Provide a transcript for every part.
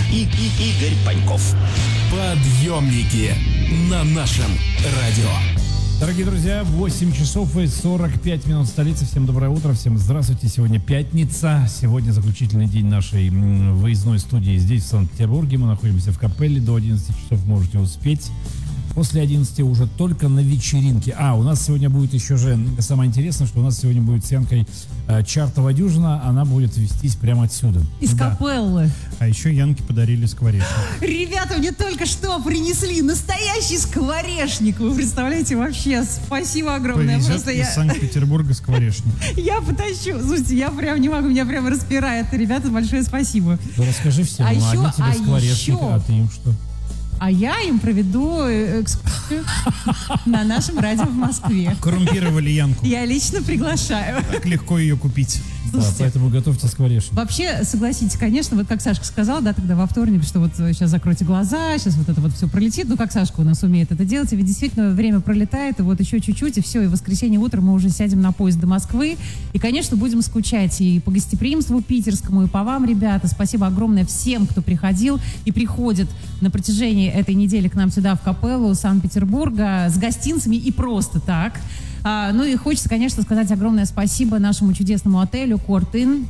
Игорь Паньков. Подъемники на нашем радио. Дорогие друзья, 8 часов и 45 минут столицы. Всем доброе утро, всем здравствуйте. Сегодня пятница. Сегодня заключительный день нашей выездной студии здесь, в Санкт-Петербурге. Мы находимся в Капелле. До 11 часов можете успеть. После 11 уже только на вечеринке. У нас сегодня будет еще же, самое интересное, что у нас сегодня будет с Янкой чартовая дюжина. Она будет вестись прямо отсюда. Из Капеллы. А еще Янке подарили скворечник. Ребята, мне только что принесли настоящий скворечник. Вы представляете, вообще, спасибо огромное. Повезет из Санкт-Петербурга скворечник. Я потащу. Слушайте, я прям не могу, меня прям распирает. Ребята, большое спасибо. Да расскажи всем, они тебе скворечник, а ты им что? А я им проведу экскурсию на нашем радио в Москве. Коррумпировали Янку. Я лично приглашаю. Так легко ее купить. Слушайте, да, поэтому готовьте скворечник. Вообще, согласитесь, конечно, вот как Сашка сказала, да, тогда во вторник, что вот сейчас закройте глаза, сейчас вот это вот все пролетит. Ну, как Сашка у нас умеет это делать. И ведь действительно время пролетает, и вот еще чуть-чуть, и все, и в воскресенье утром мы уже сядем на поезд до Москвы. И, конечно, будем скучать и по гостеприимству питерскому, и по вам, ребята. Спасибо огромное всем, кто приходил и приходит на протяжении этой недели к нам сюда, в Капеллу Санкт-Петербурга, с гостинцами и просто так. Ну и хочется, конечно, сказать огромное спасибо нашему чудесному отелю Корт Inn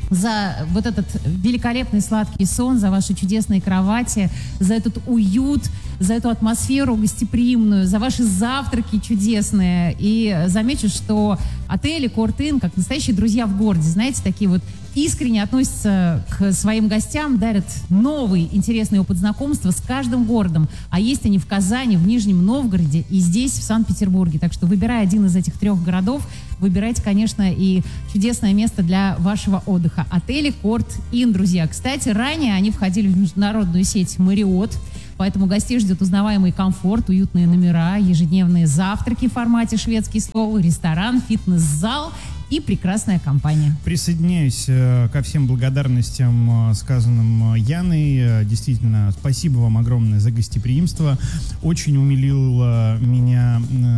за вот этот великолепный сладкий сон, за ваши чудесные кровати, за этот уют, за эту атмосферу гостеприимную, за ваши завтраки чудесные. И замечу, что отели Корт Inn, как настоящие друзья в городе, знаете, такие вот искренне относятся к своим гостям, дарят новый интересный опыт знакомства с каждым городом. А есть они в Казани, в Нижнем Новгороде и здесь, в Санкт-Петербурге. Так что, выбирая один из этих 3 городов, выбирайте, конечно, и чудесное место для вашего отдыха. Отели Корт Inn, друзья. Кстати, ранее они входили в международную сеть Marriott. Поэтому гостей ждет узнаваемый комфорт, уютные номера, ежедневные завтраки в формате шведский стол, ресторан, фитнес-зал и прекрасная компания. Присоединяюсь ко всем благодарностям, сказанным Яной. Действительно, спасибо вам огромное за гостеприимство. Очень умилила меня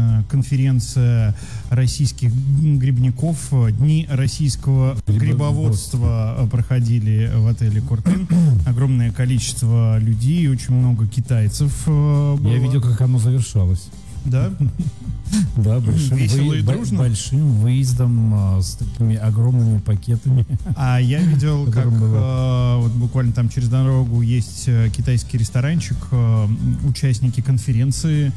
конференция российских грибников. Дни российского грибоводства проходили в отеле Корт Inn. Огромное количество людей, очень много китайцев было. Я видел, как оно завершалось. Да? Да, большим выездом с такими огромными пакетами. А я видел, как вот буквально там через дорогу есть китайский ресторанчик, участники конференции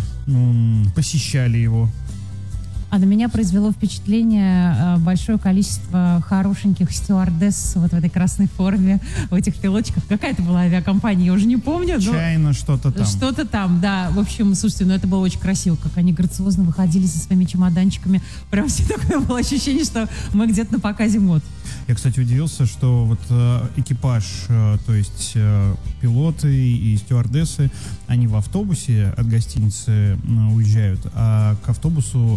посещали его. А на меня произвело впечатление большое количество хорошеньких стюардесс вот в этой красной форме, в этих пилотчиках. Какая-то была авиакомпания, я уже не помню. Чайно что-то там. Что-то там, да. В общем, слушайте, это было очень красиво, как они грациозно выходили со своими чемоданчиками. Прям все такое было ощущение, что мы где-то на показе мод. Я, кстати, удивился, что вот экипаж, то есть пилоты и стюардессы, они в автобусе от гостиницы уезжают, а к автобусу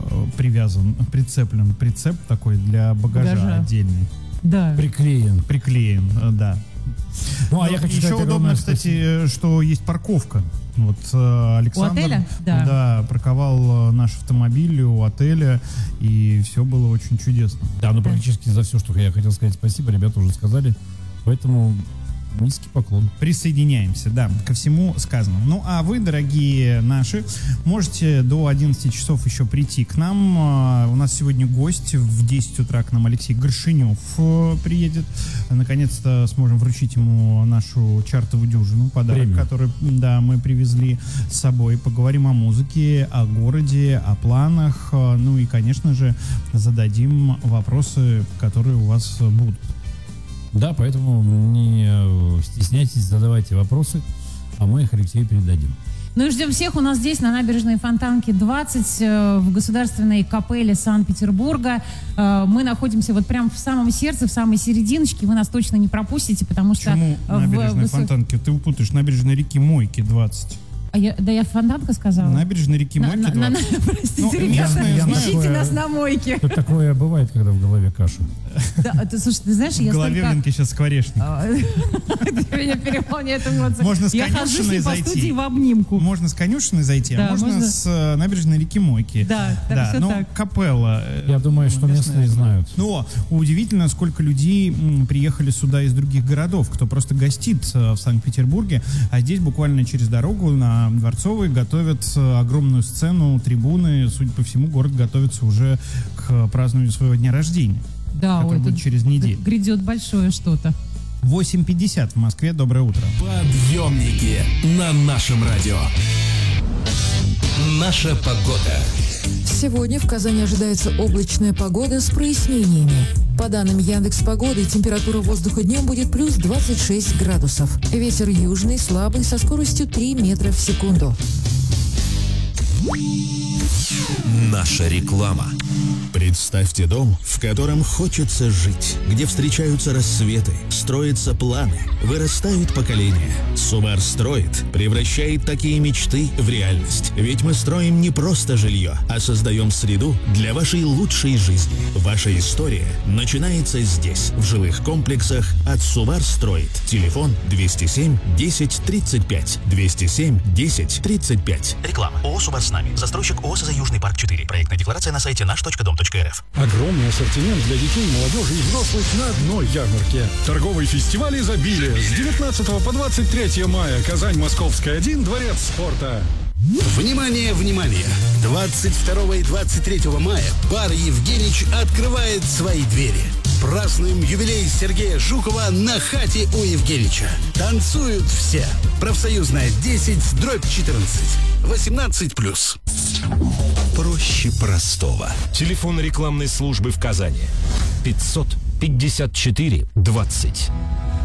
прицеплен прицеп такой для багажа отдельный. Да. Приклеен, да. Ну, а я хочу еще удобно, кстати, что есть парковка. Вот Александр, у отеля? Да, парковал наш автомобиль у отеля, и все было очень чудесно. Да, ну практически за все, что я хотел сказать, спасибо, ребята уже сказали, поэтому низкий поклон. Присоединяемся, да, ко всему сказанному. Ну, а вы, дорогие наши, можете до 11 часов еще прийти к нам. У нас сегодня гость. В 10 утра к нам Алексей Горшинев приедет. Наконец-то сможем вручить ему нашу чартовую дюжину, подарок, который, да, мы привезли с собой. Поговорим о музыке, о городе, о планах. Ну и, конечно же, зададим вопросы, которые у вас будут. Да, поэтому не стесняйтесь, задавайте вопросы, а мы их Алексею передадим. Ну и ждем всех у нас здесь, на набережной Фонтанки 20, в государственной капелле Санкт-Петербурга. Мы находимся вот прям в самом сердце, в самой серединочке. Вы нас точно не пропустите, потому что... Почему набережной Фонтанки? Ты путаешь, набережной реки Мойки 20. Я Фонтанка сказала. Набережная реки Мойки 20. Простите, Ну, ребята, местные знают. ищите нас на мойке. Тут такое бывает, когда в голове каша. Да, слушай, ты знаешь, В я голове столько... Ленки сейчас скворечник. Меня переполняет эмоции. Можно с Я хожу конюшиной с ним по зайти. студии в обнимку. Можно с конюшиной зайти, Да, а можно можно. с набережной реки Мойки. Да, так всё но так. капелла. Я думаю, что местные знают. Но удивительно, сколько людей приехали сюда из других городов, кто просто гостит в Санкт-Петербурге, а здесь буквально через дорогу на Дворцовой готовят огромную сцену, трибуны. Судя по всему, город готовится уже к празднованию своего дня рождения. Да, который будет через неделю. Грядет большое что-то. 8:50 в Москве. Доброе утро. Подъемники на нашем радио. Наша погода. Сегодня в Казани ожидается облачная погода с прояснениями. По данным Яндекс.Погоды, температура воздуха днем будет плюс 26 градусов. Ветер южный, слабый, со скоростью 3 метра в секунду. Наша реклама. Представьте дом, в котором хочется жить, где встречаются рассветы, строятся планы, вырастают поколения. Субар строит, превращает такие мечты в реальность. Ведь мы строим не просто жилье, а создаем среду для вашей лучшей жизни. Ваша история начинается здесь, в жилых комплексах от Субар строит. Телефон 207 10 35. 207 10 35. Реклама. ООО «Субар с нами». Застройщик ООО «СЗ Южный парк 4». Проектная декларация на сайте наш.дом.рф. Огромный ассортимент для детей, молодежи и взрослых на одной ярмарке. Торговый фестиваль изобилия с 19 по 23 мая. Казань, Московская, 1, Дворец спорта. Внимание, внимание! 22 и 23 мая бар «Евгенич» открывает свои двери. Празднуем юбилей Сергея Жукова на хате у Евгенича. Танцуют все. Профсоюзная 10/14. 18+. Проще простого. Телефон рекламной службы в Казани. 554 20.